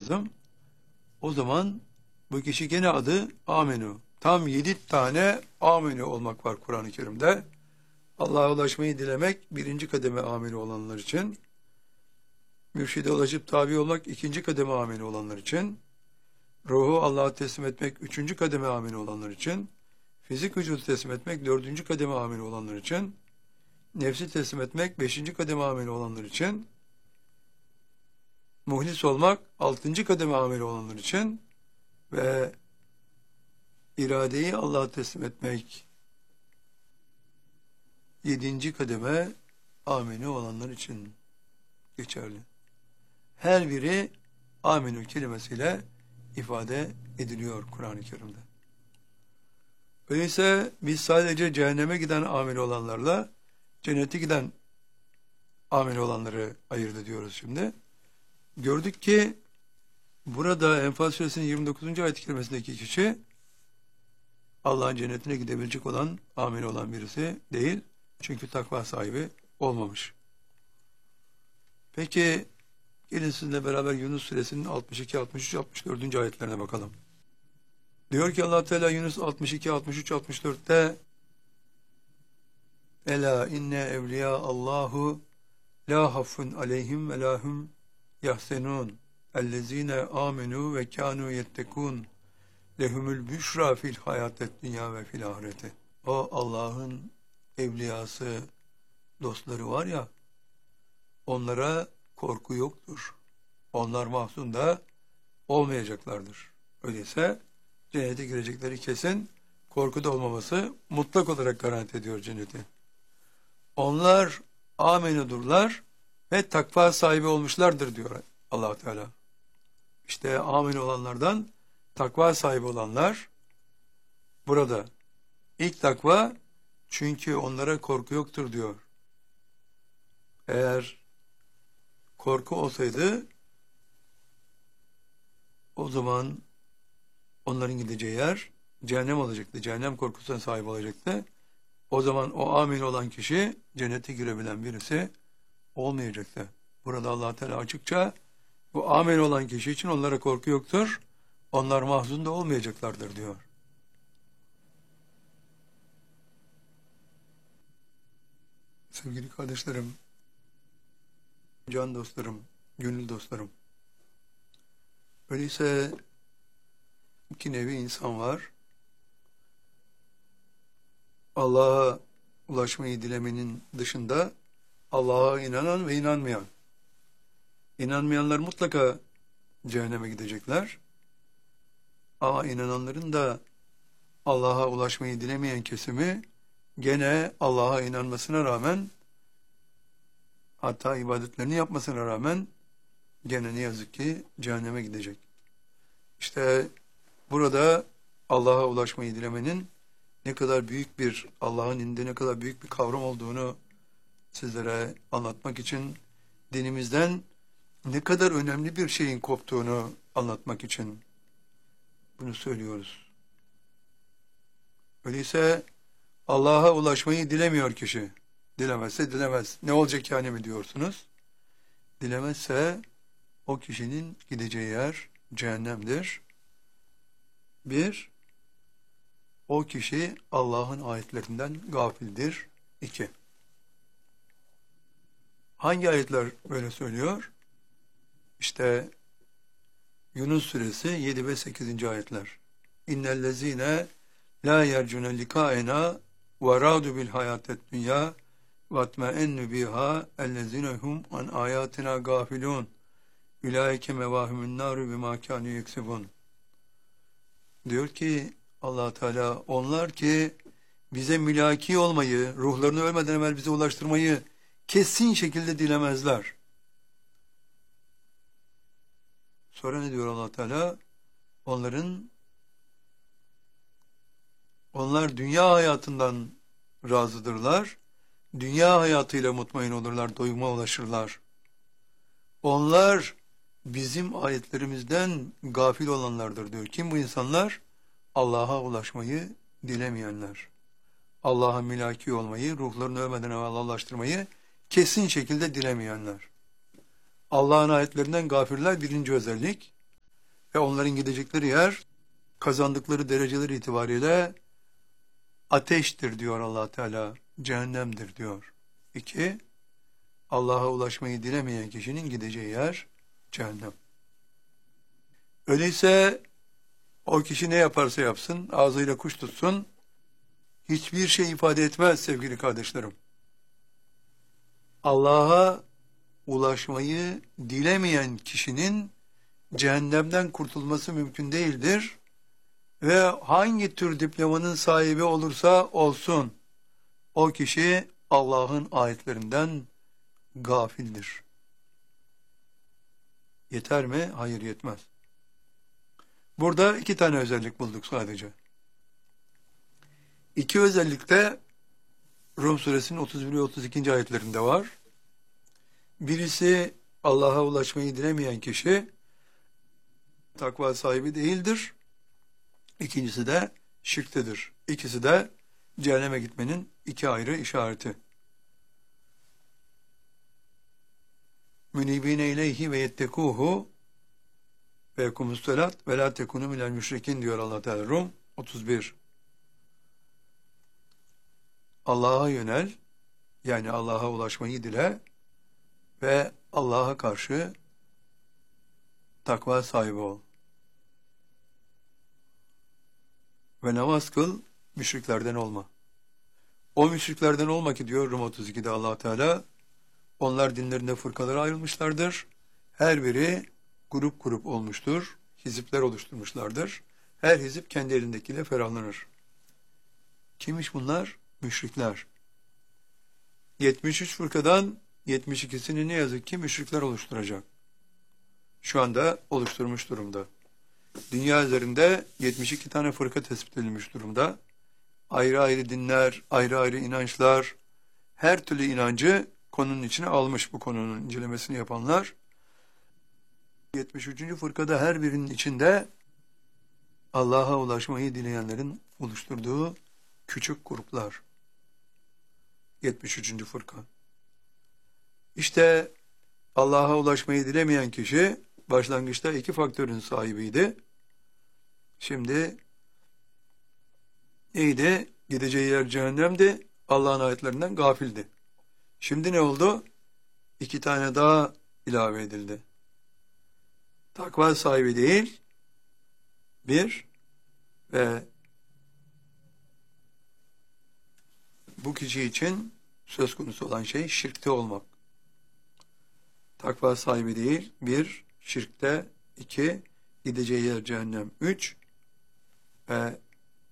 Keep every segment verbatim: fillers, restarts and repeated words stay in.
lazım. O zaman bu kişi gene adı amenu. Tam yedi tane amenu olmak var Kur'an-ı Kerim'de. Allah'a ulaşmayı dilemek birinci kademe amenu olanlar için. Mürşide ulaşıp tabi olmak ikinci kademe amenu olanlar için. Ruhu Allah'a teslim etmek üçüncü kademe amenu olanlar için. Fizik vücudu teslim etmek dördüncü kademe amenu olanlar için. Nefsi teslim etmek beşinci kademe ameli olanlar için, muhlis olmak altıncı kademe ameli olanlar için ve iradeyi Allah'a teslim etmek yedinci kademe ameli olanlar için geçerli. Her biri amenü kelimesiyle ifade ediliyor Kur'an-ı Kerim'de. Öyleyse biz sadece cehenneme giden ameli olanlarla cennete giden ameli olanları ayırt ediyoruz şimdi. Gördük ki burada Enfal Suresinin yirmi dokuzuncu ayet-i kerimesindeki kişi Allah'ın cennetine gidebilecek olan ameli olan birisi değil. Çünkü takva sahibi olmamış. Peki gelin sizinle beraber Yunus Suresinin altmış iki, altmış üç, altmış dördüncü ayetlerine bakalım. Diyor ki Allah Teala Yunus altmış iki, altmış üç, altmış dörtte Ela inne evliya Allahu la hafun aleyhim ve lahum yahsenun ellezine amenu ve kanu yettekun lehumul büşra fil hayatet dünya ve fil ahireti. O Allah'ın evliyası, dostları var ya, onlara korku yoktur. Onlar mahzun da olmayacaklardır. Öyleyse cennete girecekleri kesin, korkuda olmaması mutlak olarak garanti ediyor cenneti. Onlar amenudurlar ve takva sahibi olmuşlardır diyor Allah Teala. İşte amin olanlardan takva sahibi olanlar burada. İlk takva çünkü onlara korku yoktur diyor. Eğer korku olsaydı o zaman onların gideceği yer cehennem olacaktı. Cehennem korkusuna sahip olacaktı. O zaman o amin olan kişi cennete girebilen birisi olmayacaktı. Burada Allah Teala açıkça bu amin olan kişi için onlara korku yoktur. Onlar mahzun da olmayacaklardır diyor. Sevgili kardeşlerim, can dostlarım, gönül dostlarım. Öyleyse iki nevi insan var. Allah'a ulaşmayı dilemenin dışında Allah'a inanan ve inanmayan. İnanmayanlar mutlaka cehenneme gidecekler. Ama inananların da Allah'a ulaşmayı dilemeyen kesimi gene Allah'a inanmasına rağmen, hatta ibadetlerini yapmasına rağmen gene ne yazık ki cehenneme gidecek. İşte burada Allah'a ulaşmayı dilemenin ne kadar büyük bir, Allah'ın indinde ne kadar büyük bir kavram olduğunu sizlere anlatmak için, dinimizden ne kadar önemli bir şeyin koptuğunu anlatmak için bunu söylüyoruz. Öyleyse Allah'a ulaşmayı dilemiyor kişi. Dilemezse dilemez. Ne olacak yani mi diyorsunuz? Dilemezse o kişinin gideceği yer cehennemdir. Bir, o kişi Allah'ın ayetlerinden gafildir. İki, hangi ayetler böyle söylüyor? İşte Yunus suresi yedi ve sekizinci ayetler. İnnellezine la yercune likaena ve radu bil hayatet dünya ve atma'ennu biha ellezine hum an ayatina gafilun ulaike mevahimun naru bima kanu yeksibun. Diyor ki Allah Teala, onlar ki bize mülaki olmayı, ruhlarını ölmeden evvel bize ulaştırmayı kesin şekilde dilemezler. Sonra ne diyor Allah Teala? Onların onlar dünya hayatından razıdırlar. Dünya hayatıyla mutmain olurlar, doyuma ulaşırlar. Onlar bizim ayetlerimizden gafil olanlardır diyor. Kim bu insanlar? Allah'a ulaşmayı dilemeyenler. Allah'a mülaki olmayı, ruhlarını ölmeden evvel Allah'laştırmayı kesin şekilde dilemeyenler. Allah'ın ayetlerinden gafirler birinci özellik. Ve onların gidecekleri yer kazandıkları dereceler itibariyle ateştir diyor Allah Teala. Cehennemdir diyor. İki, Allah'a ulaşmayı dilemeyen kişinin gideceği yer cehennem. Öyleyse o kişi ne yaparsa yapsın, ağzıyla kuş tutsun, hiçbir şey ifade etmez sevgili kardeşlerim. Allah'a ulaşmayı dilemeyen kişinin cehennemden kurtulması mümkün değildir. Ve hangi tür diplomanın sahibi olursa olsun, o kişi Allah'ın ayetlerinden gafildir. Yeter mi? Hayır, yetmez. Burada iki tane özellik bulduk sadece. İki özellik de Rum suresinin otuz bir ve otuz ikinci ayetlerinde var. Birisi Allah'a ulaşmayı dilemeyen kişi takva sahibi değildir. İkincisi de şirktedir. İkisi de cehenneme gitmenin iki ayrı işareti. Münibine ileyhi ve yettekuhu ve yekumussalat ve la tekunu minel müşrikin diyor Allah Teala. Rum otuz bir. Allah'a yönel, yani Allah'a ulaşmayı dile ve Allah'a karşı takva sahibi ol. Ve namaz kıl, müşriklerden olma. O müşriklerden olma ki diyor Rum otuz ikide Allah Teala, onlar dinlerinde fırkalara ayrılmışlardır. Her biri grup grup olmuştur. Hizipler oluşturmuşlardır. Her hizip kendi elindekiyle ferahlanır. Kimmiş bunlar? Müşrikler. yetmiş üç fırkadan yetmiş ikisini ne yazık ki müşrikler oluşturacak. Şu anda oluşturmuş durumda. Dünya üzerinde yetmiş iki tane fırka tespit edilmiş durumda. Ayrı ayrı dinler, ayrı ayrı inançlar, her türlü inancı konunun içine almış bu konunun incelemesini yapanlar. yetmiş üçüncü fırkada her birinin içinde Allah'a ulaşmayı dileyenlerin oluşturduğu küçük gruplar. yetmiş üçüncü fırka. İşte Allah'a ulaşmayı dilemeyen kişi başlangıçta iki faktörün sahibiydi. Şimdi neydi? Gideceği yer cehennemdi. Allah'ın ayetlerinden gafildi. Şimdi ne oldu? İki tane daha ilave edildi. Takva sahibi değil, bir ve bu kişi için söz konusu olan şey şirkte olmak. Takva sahibi değil, bir, şirkte, iki, gideceği yer cehennem, üç ve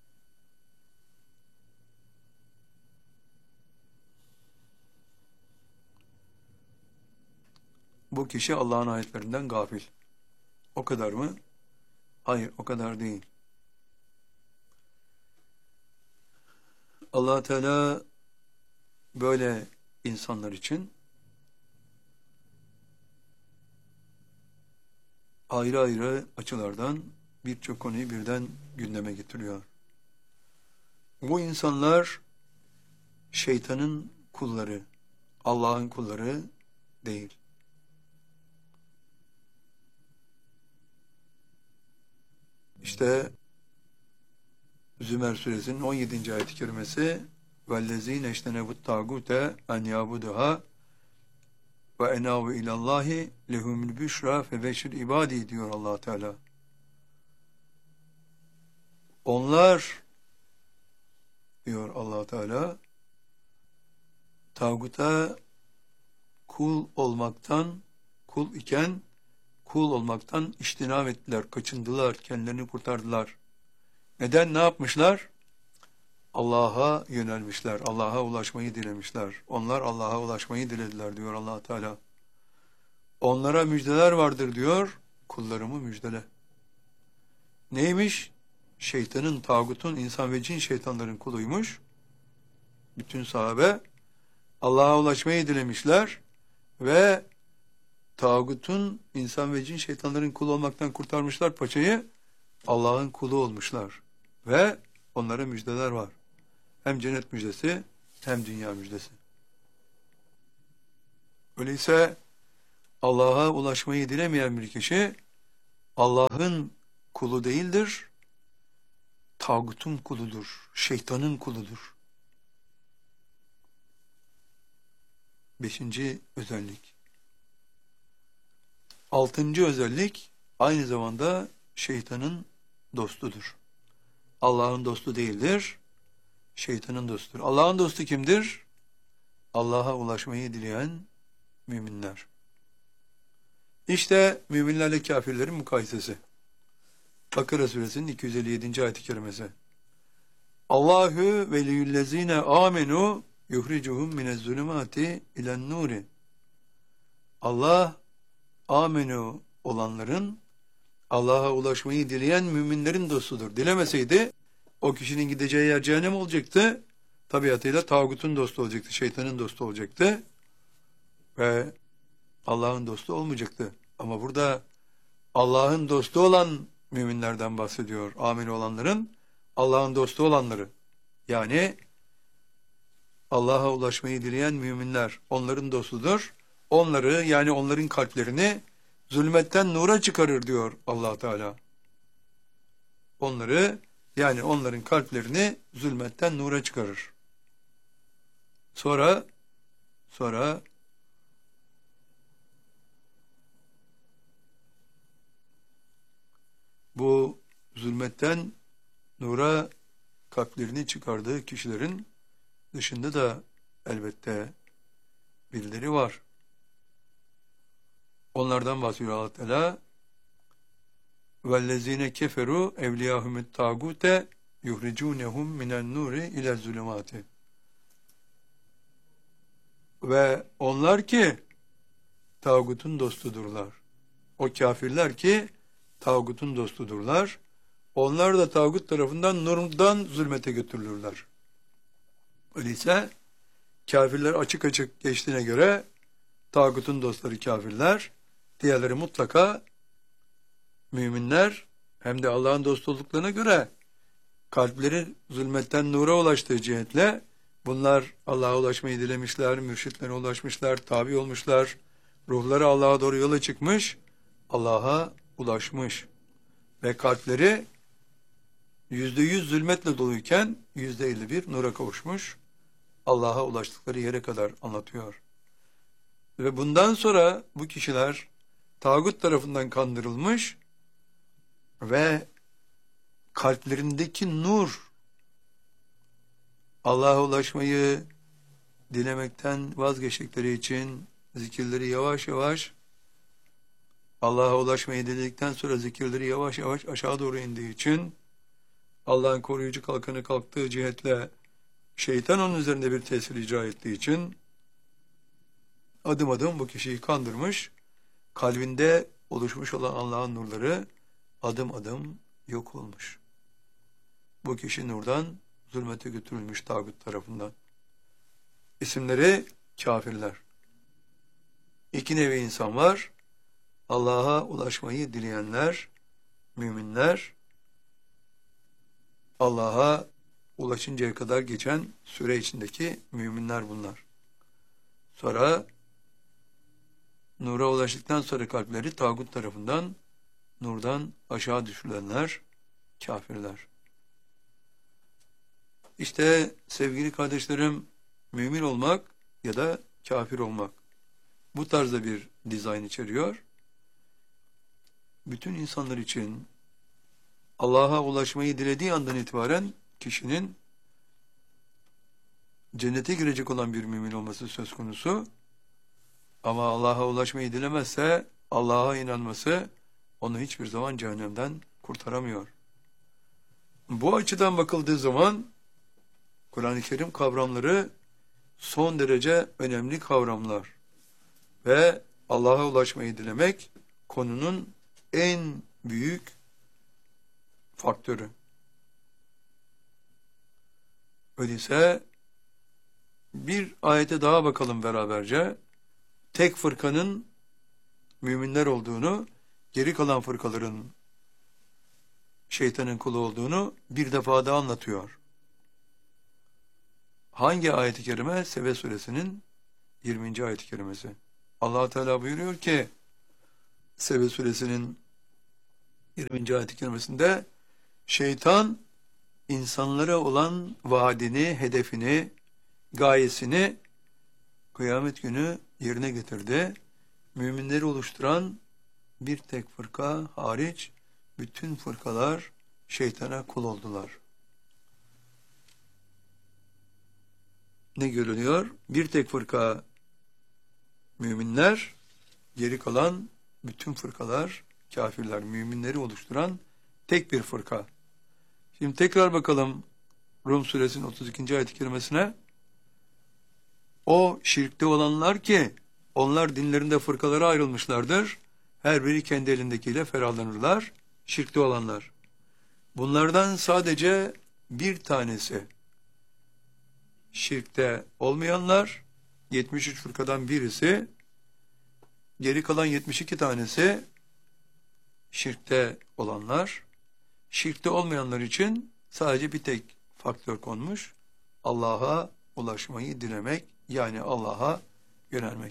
bu kişi Allah'ın ayetlerinden gafil. O kadar mı? Hayır, o kadar değil. Allah Teala böyle insanlar için ayrı ayrı açılardan birçok konuyu birden gündeme getiriyor. Bu insanlar şeytanın kulları, Allah'ın kulları değil. İşte Zümer suresinin on yedinci ayet-i kerimesi وَالَّذ۪ينَ اَشْتَنَبُ الطَّاغُوتَ اَنْ يَعْبُدُهَا وَاَنَاوُ اِلَى اللّٰهِ لَهُمُ الْبُشْرَى فَبَشِّرْ ibadi diyor Allah Teala. Onlar diyor Allah Teala tağuta kul olmaktan, kul iken kul olmaktan iştinab ettiler, kaçındılar, kendilerini kurtardılar. Neden? Ne yapmışlar? Allah'a yönelmişler, Allah'a ulaşmayı dilemişler. Onlar Allah'a ulaşmayı dilediler diyor Allah Teala. Onlara müjdeler vardır diyor, kullarımı müjdele. Neymiş? Şeytanın, tağutun, insan ve cin şeytanların kuluymuş. Bütün sahabe Allah'a ulaşmayı dilemişler ve tağutun, insan ve cin şeytanların kulu olmaktan kurtarmışlar paçayı, Allah'ın kulu olmuşlar. Ve onlara müjdeler var. Hem cennet müjdesi hem dünya müjdesi. Öyleyse Allah'a ulaşmayı dilemeyen bir kişi Allah'ın kulu değildir, tağutun kuludur, şeytanın kuludur. Beşinci özellik. Altıncı özellik, aynı zamanda şeytanın dostudur. Allah'ın dostu değildir, şeytanın dostudur. Allah'ın dostu kimdir? Allah'a ulaşmayı dileyen müminler. İşte müminlerle kafirlerin mukayesesi. Bakara suresinin iki yüz elli yedinci ayet-i kerimesi. Allahu veliyyüllezine amenu yuhricuhum minezzulumati ilen nuri. Allah, amenu olanların, Allah'a ulaşmayı dileyen müminlerin dostudur. Dilemeseydi o kişinin gideceği yer cehennem olacaktı. Tabiatıyla tağutun dostu olacaktı, şeytanın dostu olacaktı. Ve Allah'ın dostu olmayacaktı. Ama burada Allah'ın dostu olan müminlerden bahsediyor. Amin olanların, Allah'ın dostu olanları. Yani Allah'a ulaşmayı dileyen müminler onların dostudur. Onları, yani onların kalplerini zulmetten nura çıkarır diyor Allah Teala. Onları, yani onların kalplerini zulmetten nura çıkarır. Sonra sonra bu zulmetten nura kalplerini çıkardığı kişilerin dışında da elbette birileri var. Onlardan bahsediyor Allah Teala. وَالَّذ۪ينَ كَفَرُوا اَوْلِيَاهُمُ التَّاغُوتَ يُخْرِجُونَهُمْ مِنَ النُّورِ اِلَى الظُّلُمَاتِ. Ve onlar ki tağutun dostudurlar. O kafirler ki tağutun dostudurlar. Onlar da tağut tarafından nurdan zulmete götürülürler. Öyleyse kafirler açık açık geçtiğine göre tağutun dostları kafirler, diğerleri mutlaka müminler, hem de Allah'ın dostu olduklarına göre kalpleri zulmetten nura ulaştığı cihetle bunlar Allah'a ulaşmayı dilemişler, mürşitlere ulaşmışlar, tabi olmuşlar, ruhları Allah'a doğru yola çıkmış, Allah'a ulaşmış ve kalpleri yüzde yüz zulmetle doluyken yüzde elli bir nura kavuşmuş, Allah'a ulaştıkları yere kadar anlatıyor. Ve bundan sonra bu kişiler tağut tarafından kandırılmış ve kalplerindeki nur, Allah'a ulaşmayı dilemekten vazgeçtikleri için zikirleri yavaş yavaş, Allah'a ulaşmayı diledikten sonra zikirleri yavaş yavaş aşağı doğru indiği için, Allah'ın koruyucu kalkanı kalktığı cihetle şeytan onun üzerinde bir tesir icra ettiği için adım adım bu kişiyi kandırmış, kalbinde oluşmuş olan Allah'ın nurları adım adım yok olmuş. Bu kişi nurdan zulmete götürülmüş tağut tarafından. İsimleri kafirler. İki nevi insan var. Allah'a ulaşmayı dileyenler, müminler, Allah'a ulaşıncaya kadar geçen süre içindeki müminler bunlar. Sonra nura ulaştıktan sonra kalpleri tağut tarafından nurdan aşağı düşürülenler kafirler. İşte sevgili kardeşlerim, mümin olmak ya da kafir olmak bu tarzda bir dizayn içeriyor. Bütün insanlar için Allah'a ulaşmayı dilediği andan itibaren kişinin cennete girecek olan bir mümin olması söz konusu. Ama Allah'a ulaşmayı dilemezse Allah'a inanması onu hiçbir zaman cehennemden kurtaramıyor. Bu açıdan bakıldığı zaman Kur'an-ı Kerim kavramları son derece önemli kavramlar ve Allah'a ulaşmayı dilemek konunun en büyük faktörü. Öyleyse bir ayete daha bakalım beraberce. Tek fırkanın müminler olduğunu, geri kalan fırkaların şeytanın kulu olduğunu bir defa daha anlatıyor. Hangi ayet-i kerime? Sebe suresinin yirminci ayet-i kerimesi. Allah Teala buyuruyor ki Sebe suresinin yirminci ayet-i kerimesinde şeytan insanlara olan vaadini, hedefini, gayesini kıyamet günü yerine getirdi. Müminleri oluşturan bir tek fırka hariç bütün fırkalar şeytana kul oldular. Ne görülüyor? Bir tek fırka müminler, geri kalan bütün fırkalar kafirler. Müminleri oluşturan tek bir fırka. Şimdi tekrar bakalım Rum suresinin otuz ikinci ayet-i kerimesine. O şirkte olanlar ki onlar dinlerinde fırkalara ayrılmışlardır. Her biri kendi elindekiyle ferahlanırlar. Şirkte olanlar. Bunlardan sadece bir tanesi şirkte olmayanlar, yetmiş üç fırkadan birisi, geri kalan yetmiş iki tanesi şirkte olanlar. Şirkte olmayanlar için sadece bir tek faktör konmuş. Allah'a ulaşmayı dilemek, yani Allah'a yönelmek.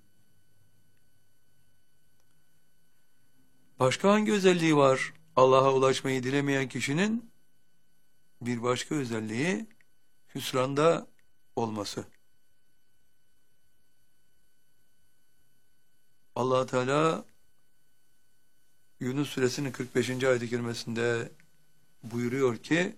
Başka hangi özelliği var? Allah'a ulaşmayı dilemeyen kişinin bir başka özelliği hüsranda olması. Allah Teala Yunus suresinin kırk beşinci ayet-i kerimesinde buyuruyor ki,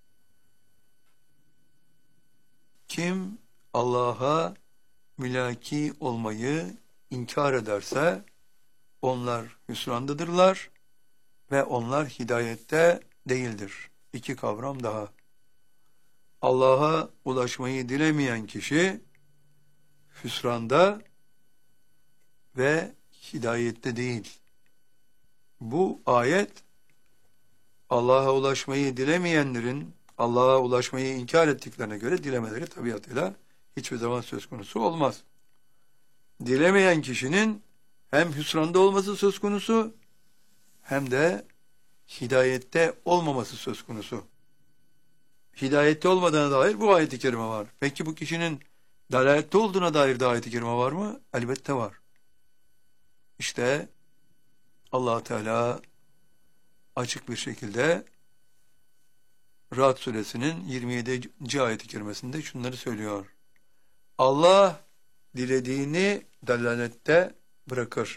kim Allah'a mülaki olmayı inkar ederse onlar hüsrandadırlar ve onlar hidayette değildir. İki kavram daha. Allah'a ulaşmayı dilemeyen kişi hüsranda ve hidayette değil. Bu ayet Allah'a ulaşmayı dilemeyenlerin Allah'a ulaşmayı inkar ettiklerine göre dilemeleri tabiatıyla hiçbir zaman söz konusu olmaz. Dilemeyen kişinin hem hüsranda olması söz konusu hem de hidayette olmaması söz konusu. Hidayette olmadığına dair bu ayet-i kerime var. Peki bu kişinin dalalette olduğuna dair de ayet-i kerime var mı? Elbette var. İşte Allah Teala açık bir şekilde Ra'd suresinin yirmi yedinci ayet-i kerimesinde şunları söylüyor. Allah dilediğini dalalette bırakır.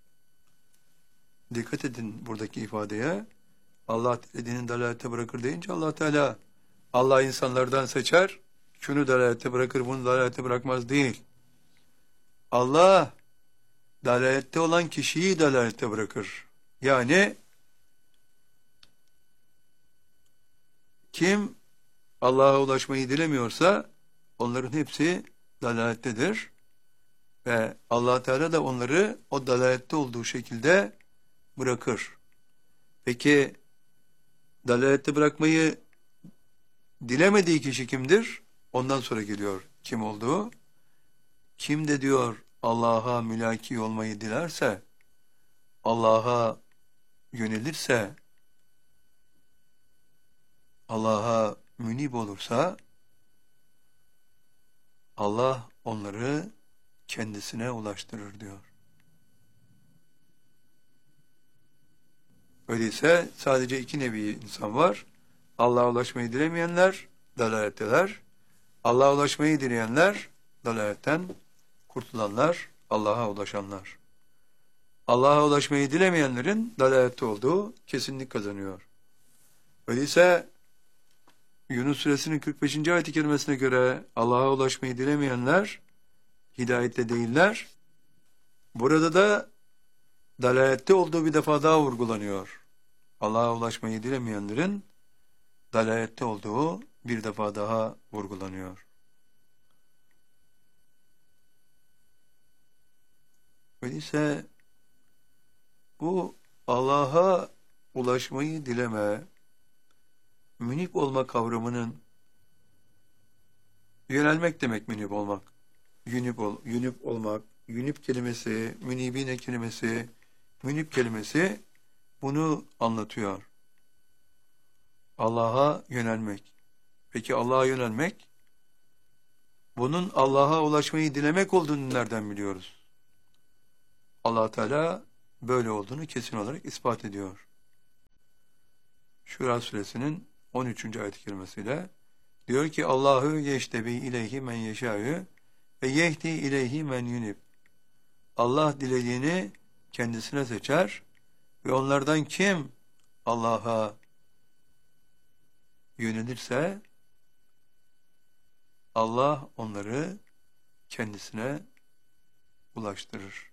Dikkat edin buradaki ifadeye. Allah dilediğini dalalette bırakır deyince Allah Teala Allah insanlardan seçer, şunu dalalette bırakır, bunu dalalette bırakmaz değil. Allah dalalette olan kişiyi dalalette bırakır. Yani kim Allah'a ulaşmayı dilemiyorsa onların hepsi dalalettedir. Ve Allah Teala da onları o dalalette olduğu şekilde bırakır. Peki dalalette bırakmayı dilemediği kişi kimdir? Ondan sonra geliyor kim olduğu. Kim de diyor Allah'a mülaki olmayı dilerse, Allah'a yönelirse, Allah'a münib olursa, Allah onları kendisine ulaştırır diyor. Öyleyse sadece iki nevi insan var. Allah'a ulaşmayı dilemeyenler dalaletteler. Allah'a ulaşmayı dileyenler dalaletten kurtulanlar, Allah'a ulaşanlar. Allah'a ulaşmayı dilemeyenlerin dalalette olduğu kesinlik kazanıyor. Öyleyse Yunus suresinin kırk beşinci ayet-i kerimesine göre Allah'a ulaşmayı dilemeyenler hidayette değiller. Burada da dalalette olduğu bir defa daha vurgulanıyor. Allah'a ulaşmayı dilemeyenlerin dalalette olduğu bir defa daha vurgulanıyor. Öyleyse bu Allah'a ulaşmayı dileme, münip olma kavramının yönelmek demek münip olmak. Yünip, ol, yünip olmak, yünip kelimesi, münibine kelimesi, münip kelimesi bunu anlatıyor. Allah'a yönelmek. Peki Allah'a yönelmek, bunun Allah'a ulaşmayı dilemek olduğunu nereden biliyoruz? Allah Teala böyle olduğunu kesin olarak ispat ediyor. Şura suresinin on üçüncü ayet-i kerimesiyle diyor ki Allahu yeştebi ileyhi men yeşâ'ü ve yehdi ileyhi men yunib. Allah dilediğini kendisine seçer ve onlardan kim Allah'a yönelirse Allah onları kendisine ulaştırır.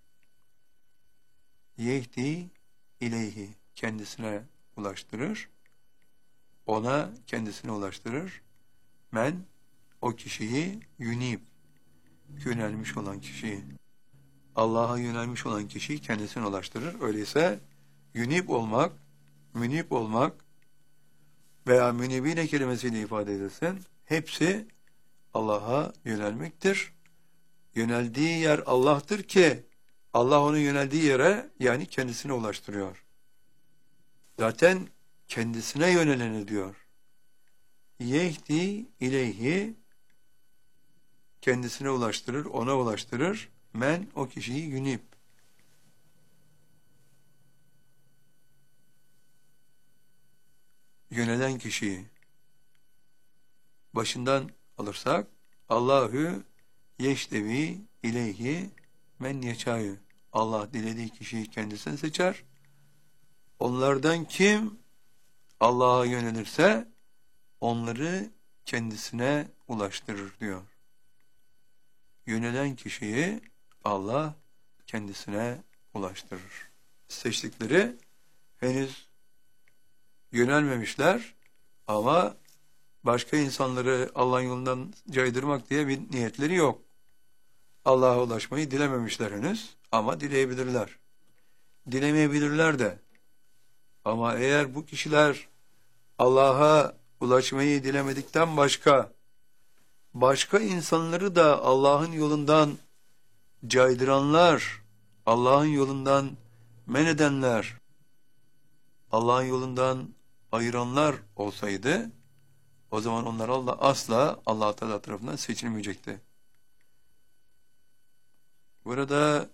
Yehdi ileyhi kendisine ulaştırır. Ona kendisine ulaştırır. Men o kişiyi yunib yönelmiş olan kişiyi Allah'a yönelmiş olan kişiyi kendisine ulaştırır. Öyleyse yunib olmak, münib olmak veya münibine kelimesiyle ifade edilsin, hepsi Allah'a yönelmektir. Yöneldiği yer Allah'tır ki Allah onu yöneldiği yere yani kendisine ulaştırıyor. Zaten kendisine yöneleni diyor. Yehdi ileyhi kendisine ulaştırır, ona ulaştırır. Men o kişiyi yunib. Yönelen kişiyi başından alırsak Allahu yeştevi ileyhi men yeşâ'ü. Allah dilediği kişiyi kendisine seçer. Onlardan kim Allah'a yönelirse onları kendisine ulaştırır diyor. Yönelen kişiyi Allah kendisine ulaştırır. Seçtikleri henüz yönelmemişler ama başka insanları Allah'ın yolundan caydırmak diye bir niyetleri yok. Allah'a ulaşmayı dilememişler henüz ama dileyebilirler. Dilemeyebilirler de. Ama eğer bu kişiler Allah'a ulaşmayı dilemedikten başka başka insanları da Allah'ın yolundan caydıranlar, Allah'ın yolundan men edenler, Allah'ın yolundan ayıranlar olsaydı o zaman onlar Allah asla Allah Teala tarafından seçilmeyecekti. Burada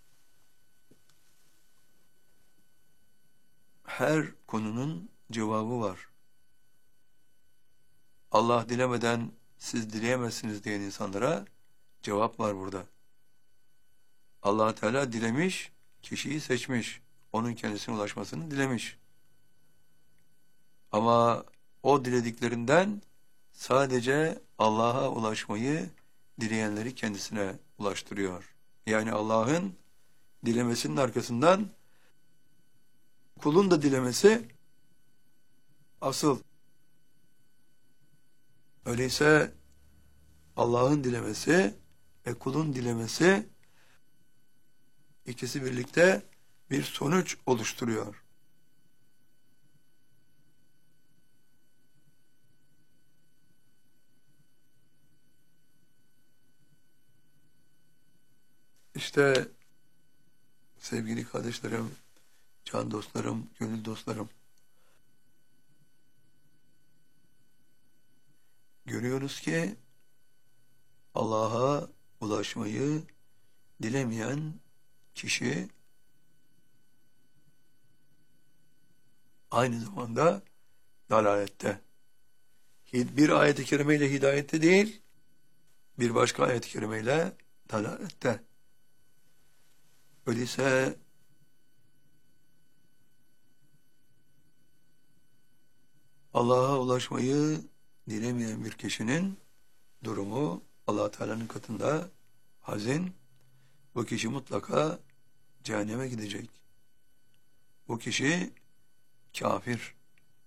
her konunun cevabı var. Allah dilemeden siz dileyemezsiniz diyen insanlara cevap var burada. Allah Teala dilemiş, kişiyi seçmiş, onun kendisine ulaşmasını dilemiş. Ama o dilediklerinden sadece Allah'a ulaşmayı dileyenleri kendisine ulaştırıyor. Yani Allah'ın dilemesinin arkasından kulun da dilemesi asıl. Öyleyse Allah'ın dilemesi ve kulun dilemesi ikisi birlikte bir sonuç oluşturuyor. İşte sevgili kardeşlerim, can dostlarım, gönül dostlarım, görüyoruz ki Allah'a ulaşmayı dilemeyen kişi aynı zamanda dalalette. Bir ayet-i kerimeyle hidayette değil, bir başka ayet-i kerimeyle dalalette. Öyleyse Allah'a ulaşmayı dilemeyen bir kişinin durumu Allah Teala'nın katında hazin. Bu kişi mutlaka cehenneme gidecek. Bu kişi kafir.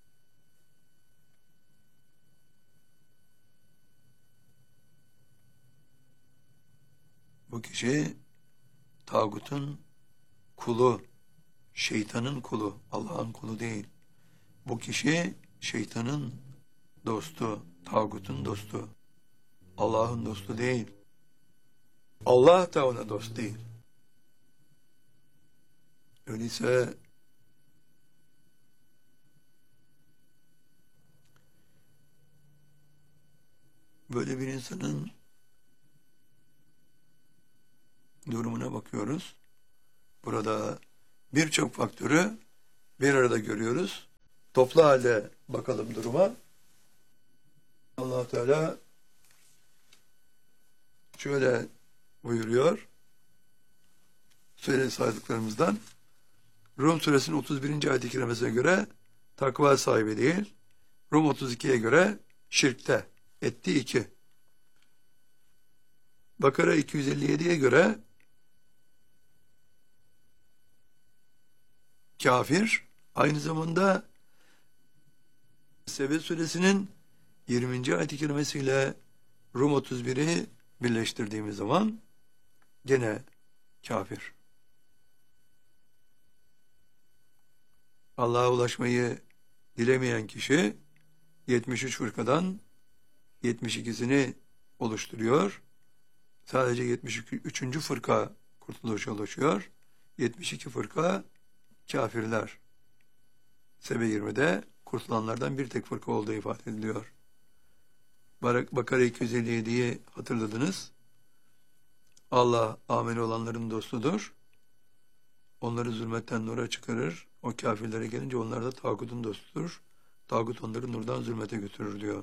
Bu kişi tağutun kulu, şeytanın kulu, Allah'ın kulu değil. Bu kişi şeytanın dostu, tağutun dostu. Allah'ın dostu değil. Allah da ona dost değil. Öyleyse böyle bir insanın durumuna bakıyoruz. Burada birçok faktörü bir arada görüyoruz. Toplu halde bakalım duruma. Allah Teala şöyle buyuruyor. Söyle saydıklarımızdan. Rum suresinin otuz birinci ayet-i kerimesine göre takva sahibi değil. Rum otuz ikiye göre şirkte. Etti iki. Bakara iki yüz elli yediye göre kafir. Aynı zamanda Sebe suresinin yirminci ayet-i kerimesiyle Rum otuz biri birleştirdiğimiz zaman gene kafir. Allah'a ulaşmayı dilemeyen kişi yetmiş üç fırkadan yetmiş ikisini oluşturuyor. Sadece yetmiş üçüncü fırka kurtuluşa ulaşıyor. yetmiş iki fırka kafirler. Sebe yirmide kurtulanlardan bir tek fırka olduğu ifade ediliyor. Bakara iki yüz elli yediyi hatırladınız. Allah ameli olanların dostudur. Onları zulmetten nura çıkarır. O kafirlere gelince onlar da tağutun dostudur. Tağut onları nurdan zulmete götürür diyor.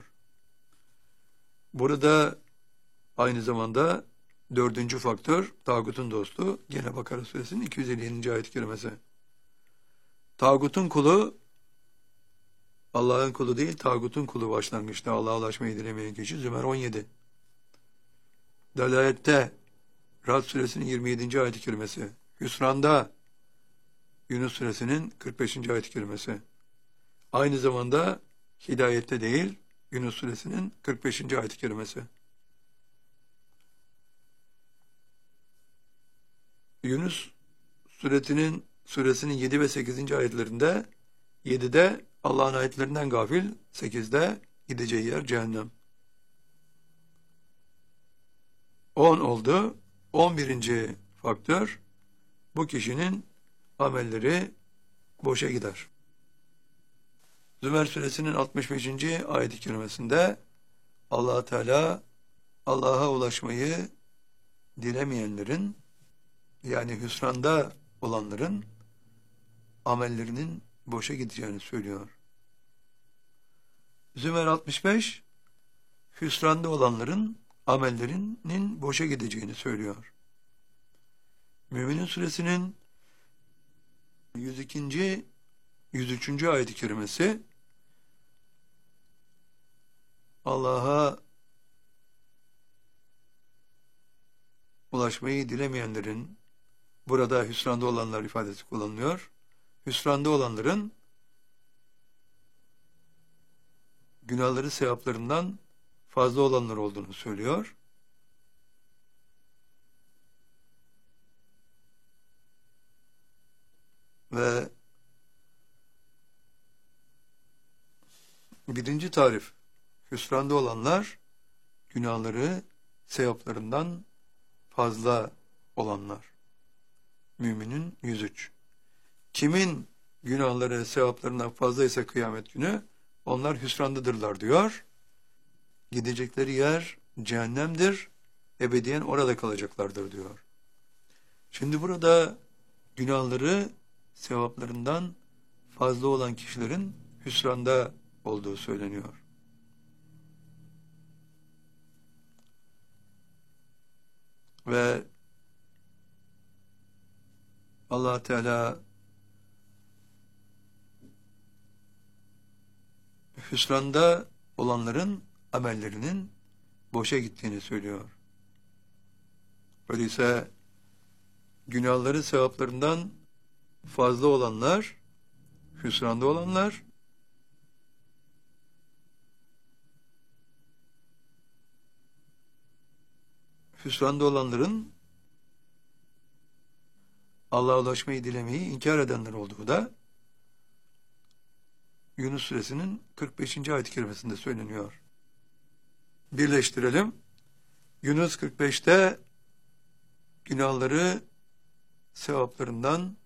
Burada aynı zamanda dördüncü faktör tağutun dostu. Gene Bakara suresinin iki yüz elli yedinci ayet-i kerimesi. Tağutun kulu Allah'ın kulu değil, tağutun kulu başlangıçta Allah'a ulaşmayı dilemeyen kişi Zümer on yedi. Dalalette Rad suresinin yirmi yedinci ayet-i kerimesi. Hüsranda Yunus suresinin kırk beşinci ayet-i kerimesi. Aynı zamanda hidayette değil, Yunus suresinin kırk beşinci ayet-i kerimesi. Yunus suresinin suresinin yedi ve sekizinci ayetlerinde yedide Allah'ın ayetlerinden gafil, sekizde gideceği yer cehennem. on oldu. on birinci faktör, bu kişinin amelleri boşa gider. Zümer suresinin altmış beşinci ayet-i kerimesinde Allah Teala Allah'a ulaşmayı dilemeyenlerin, yani hüsranda olanların amellerinin boşa gideceğini söylüyor. Zümer altmış beş, hüsranda olanların amellerinin boşa gideceğini söylüyor. Müminin suresinin yüz ikinci yüz üçüncü ayet-i kerimesi Allah'a ulaşmayı dilemeyenlerin, burada hüsranda olanlar ifadesi kullanılıyor. Hüsranda olanların günahları sevaplarından fazla olanlar olduğunu söylüyor. Ve birinci tarif, hüsranda olanlar günahları sevaplarından fazla olanlar. Müminin yüz üç. Kimin günahları sevaplarından fazlaysa kıyamet günü onlar hüsrandadırlar diyor. Gidecekleri yer cehennemdir. Ebediyen orada kalacaklardır diyor. Şimdi burada günahları sevaplarından fazla olan kişilerin hüsranda olduğu söyleniyor. Ve Allah Teala hüsranda olanların amellerinin boşa gittiğini söylüyor. Öyleyse günahları sevaplarından fazla olanlar, hüsranda olanlar, hüsranda olanların Allah'a ulaşmayı dilemeyi inkar edenler olduğu da Yunus suresinin kırk beşinci ayet-i kerimesinde söyleniyor. Birleştirelim. Yunus kırk beşte günahları sevaplarından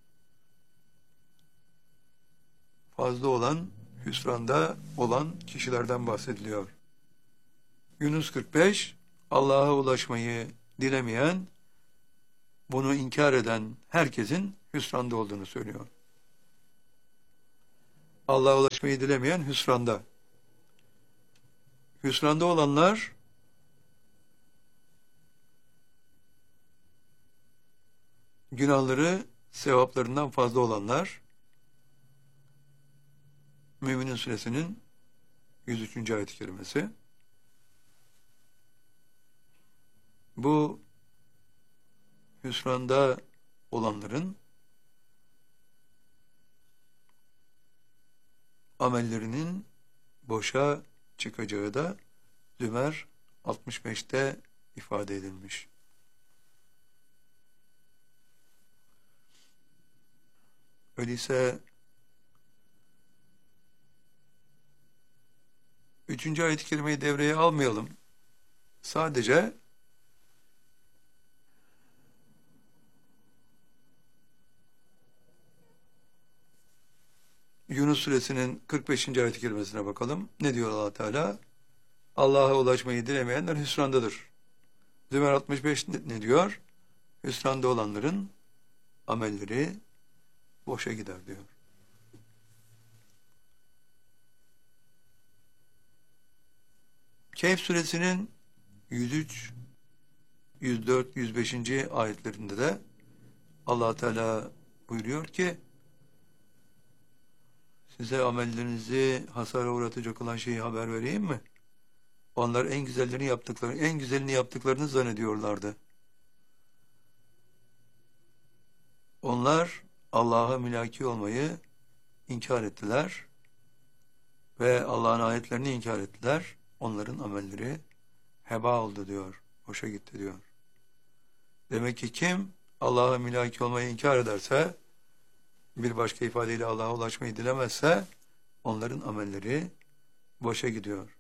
fazla olan, hüsranda olan kişilerden bahsediliyor. Yunus kırk beş, Allah'a ulaşmayı dilemeyen, bunu inkar eden herkesin hüsranda olduğunu söylüyor. Allah'a ulaşmayı dilemeyen hüsranda. Hüsranda olanlar günahları sevaplarından fazla olanlar. Müminin Suresinin yüz üçüncü ayet-i kerimesi. Bu hüsranda olanların amellerinin boşa çıkacağı da Zümer altmış beşte ifade edilmiş. Öyleyse üçüncü ayet-i kerimeyi devreye almayalım. Sadece Yunus Suresinin kırk beşinci ayet-i kerimesine bakalım. Ne diyor Allah Teala? Allah'a ulaşmayı dilemeyenler hüsrandadır. Zümer altmış beş ne diyor? Hüsranda olanların amelleri boşa gider diyor. Kehf Suresinin yüz üç, yüz dört, yüz beşinci ayetlerinde de Allah Teala buyuruyor ki size amellerinizi hasara uğratacak olan şeyi haber vereyim mi? Onlar en güzellerini yaptıklarını, en güzelini yaptıklarını zannediyorlardı. Onlar Allah'a mülaki olmayı inkar ettiler ve Allah'ın ayetlerini inkar ettiler. Onların amelleri heba oldu diyor, boşa gitti diyor. Demek ki kim Allah'a mülaki olmayı inkar ederse, bir başka ifadeyle Allah'a ulaşmayı dilemezse, onların amelleri boşa gidiyor.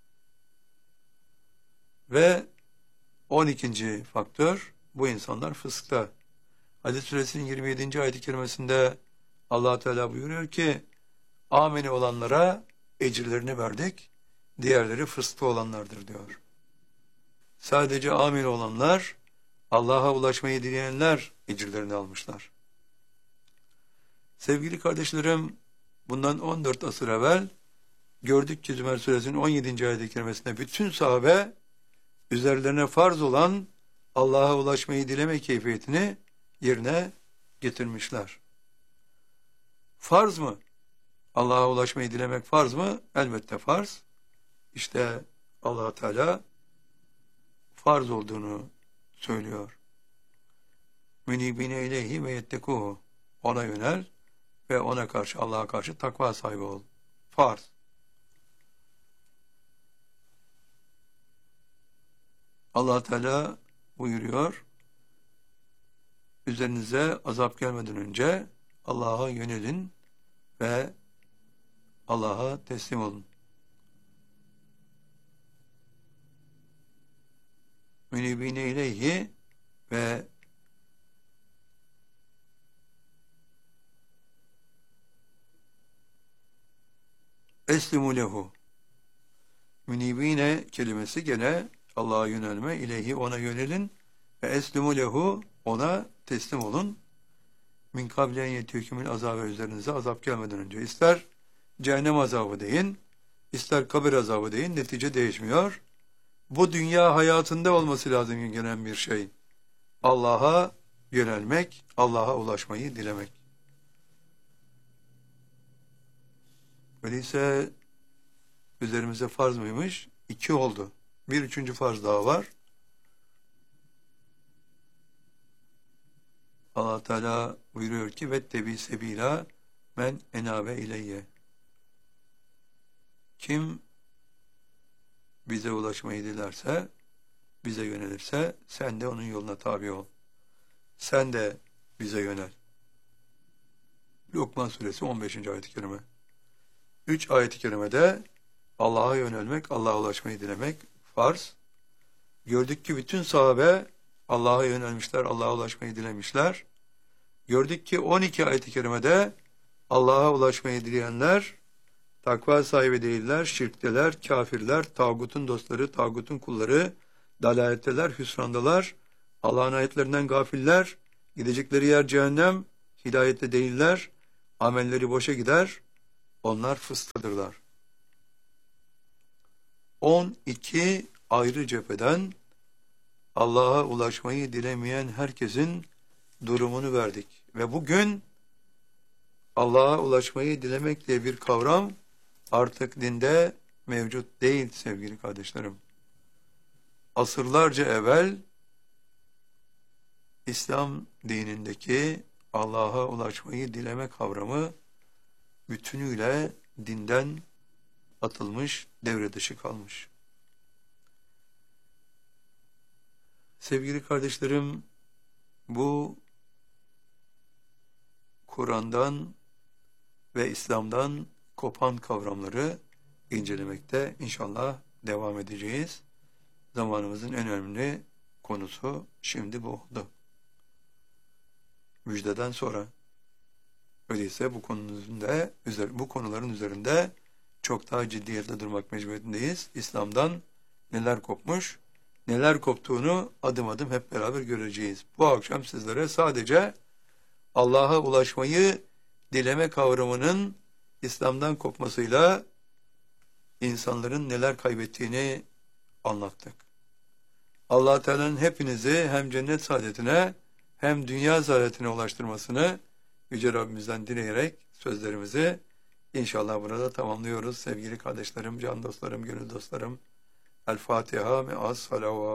Ve on ikinci faktör, bu insanlar fıskta. Hadis Suresinin yirmi yedinci ayet-i kerimesinde Allah Teala buyuruyor ki, ameni olanlara ecirlerini verdik, diğerleri fıskta olanlardır diyor. Sadece amin olanlar, Allah'a ulaşmayı dileyenler ecirlerini almışlar. Sevgili kardeşlerim, bundan on dört asır evvel gördük ki Zümer Suresinin on yedinci ayet-i kerimesinde bütün sahabe üzerlerine farz olan Allah'a ulaşmayı dileme keyfiyetini yerine getirmişler. Farz mı? Allah'a ulaşmayı dilemek farz mı? Elbette farz. İşte Allah Teala farz olduğunu söylüyor. Münibine ileyhi ve yettekuhu. Ona yönel ve ona karşı, Allah'a karşı takva sahibi ol. Farz. Allah Teala buyuruyor, üzerinize azap gelmeden önce Allah'a yönelin ve Allah'a teslim olun. Münibine ileyhi ve eslimu lehu. Münibine kelimesi gene Allah'a yönelme, ileyhi ona yönelin ve eslimu lehu ona teslim olun. Min kablen yetihükümül azabı üzerinize azap gelmeden önce. İster cehennem azabı deyin, ister kabir azabı deyin, netice değişmiyor. Bu dünya hayatında olması lazım gelen bir şey. Allah'a yönelmek, Allah'a ulaşmayı dilemek. Öyleyse üzerimize farz mıymış? İki oldu. Bir üçüncü farz daha var. Allah Teala buyuruyor ki vettebi sebila men enabe ileyye. Kim bize ulaşmayı dilerse, bize yönelirse sen de onun yoluna tabi ol. Sen de bize yönel. Lokman Suresi on beşinci ayet-i kerime. Üç ayet-i kerimede Allah'a yönelmek, Allah'a ulaşmayı dilemek farz. Gördük ki bütün sahabe Allah'a yönelmişler, Allah'a ulaşmayı dilemişler. Gördük ki on iki ayet-i kerimede Allah'a ulaşmayı dileyenler takva sahibi değiller, şirkteler, kafirler, tağutun dostları, tağutun kulları, dalaletteler, hüsrandalar, Allah'ın ayetlerinden gafiller, gidecekleri yer cehennem, hidayette değiller, amelleri boşa gider, Onlar fıstadırlar. on iki ayrı cepheden Allah'a ulaşmayı dilemeyen herkesin durumunu verdik. Ve bugün Allah'a ulaşmayı dilemek diye bir kavram artık dinde mevcut değil sevgili kardeşlerim. Asırlarca evvel İslam dinindeki Allah'a ulaşmayı dileme kavramı bütünüyle dinden atılmış, devre dışı kalmış. Sevgili kardeşlerim, bu Kur'an'dan ve İslam'dan kopan kavramları incelemekte inşallah devam edeceğiz. Zamanımızın en önemli konusu şimdi bu oldu. Müjdeden sonra. Öyleyse bu konunun üzerinde, bu konuların üzerinde çok daha ciddiyetle durmak mecburiyetindeyiz. İslam'dan neler kopmuş, neler koptuğunu adım adım hep beraber göreceğiz. Bu akşam sizlere sadece Allah'a ulaşmayı dileme kavramının İslam'dan kopmasıyla insanların neler kaybettiğini anlattık. Allah Teala'nın hepinizi hem cennet saadetine hem dünya saadetine ulaştırmasını Yüce Rabbimizden dileyerek sözlerimizi inşallah burada tamamlıyoruz. Sevgili kardeşlerim, can dostlarım, gönül dostlarım. El Fatiha me'as salavat.